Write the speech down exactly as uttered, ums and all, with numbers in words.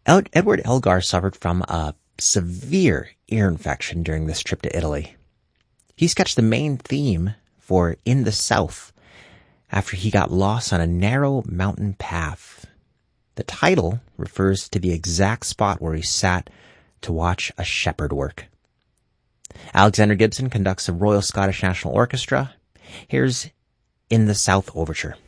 Ed- Edward Elgar suffered from a severe ear infection during this trip to Italy. He sketched the main theme for In the South after he got lost on a narrow mountain path. The title refers to the exact spot where he sat to watch a shepherd work. Alexander Gibson conducts the Royal Scottish National Orchestra. Here's In the South Overture.